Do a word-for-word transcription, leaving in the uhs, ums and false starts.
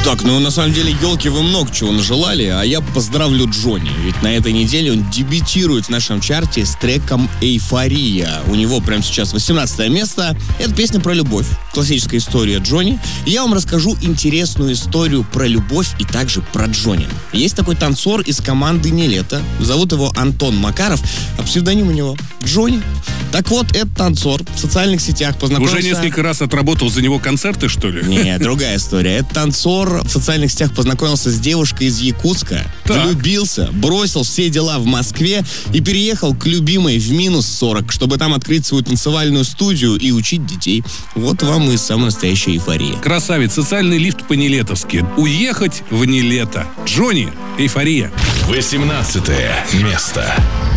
Так, ну на самом деле, елки, вы много чего нажелали, а я поздравлю Джонни. Ведь на этой неделе он дебютирует в нашем чарте с треком «Эйфория». У него прямо сейчас восемнадцатое место. Это песня про любовь. Классическая история Джонни. И я вам расскажу интересную историю про любовь и также про Джонни. Есть такой танцор из команды «Нилетто». Зовут его Антон Макаров, а псевдоним у него Джонни. Так вот, этот танцор в социальных сетях познакомился... Уже несколько раз отработал за него концерты, что ли? Нет, другая история. Этот танцор в социальных сетях познакомился с девушкой из Якутска, так. влюбился, бросил все дела в Москве и переехал к любимой в минус сорок, чтобы там открыть свою танцевальную студию и учить детей. Вот вам и самая настоящая эйфория. Красавец, социальный лифт по-нилетовски. Уехать в Нилетто. Джонни, «Эйфория». восемнадцатое место.